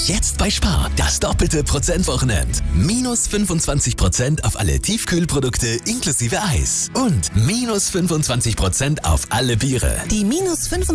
Jetzt bei Spar, das doppelte Prozentwochenend. Minus 25% auf alle Tiefkühlprodukte inklusive Eis. Und minus 25% auf alle Biere. Die minus 25